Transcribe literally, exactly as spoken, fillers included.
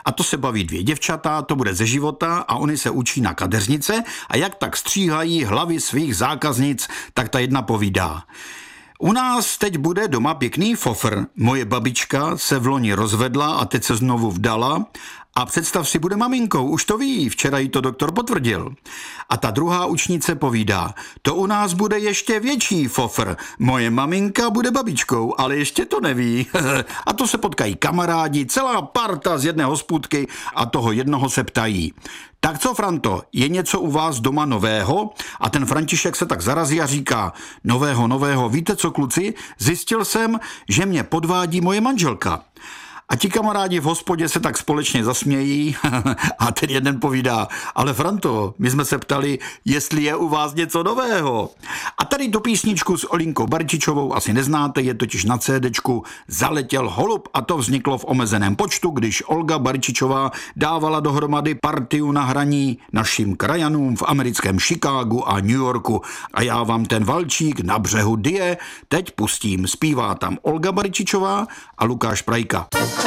A to se baví dvě děvčata, to bude ze života a oni se učí na kadeřnice a jak tak stříhají hlavy svých zákaznic, tak ta jedna povídá. U nás teď bude doma pěkný fofr. Moje babička se v loni rozvedla a teď se znovu vdala a představ si, bude maminkou, už to ví, včera jí to doktor potvrdil. A ta druhá učnice povídá, to u nás bude ještě větší fofr. Moje maminka bude babičkou, ale ještě to neví. A to se potkají kamarádi, celá parta z jedné hospůdky a toho jednoho se ptají. Tak co, Franto, je něco u vás doma nového? A ten František se tak zarazí a říká, nového, nového, víte co, kluci? Zjistil jsem, že mě podvádí moje manželka. A ti kamarádi v hospodě se tak společně zasmějí a ten jeden povídá, ale Franto, my jsme se ptali, jestli je u vás něco nového. A tady tu písničku s Olinkou Barčičovou asi neznáte, je totiž na CDčku Zaletěl holub a to vzniklo v omezeném počtu, když Olga Barčičová dávala dohromady partiu na hraní našim krajanům v americkém Chicagu a New Yorku. A já vám ten valčík na břehu Die teď pustím. Zpívá tam Olga Barčičová a Lukáš Prajka.